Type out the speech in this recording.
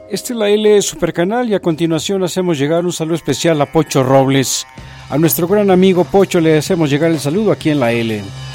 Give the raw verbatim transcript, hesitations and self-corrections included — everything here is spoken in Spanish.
Este es la L Supercanal y a continuación hacemos llegar un saludo especial a Pocho Robles. A nuestro gran amigo Pocho le hacemos llegar el saludo aquí en la L.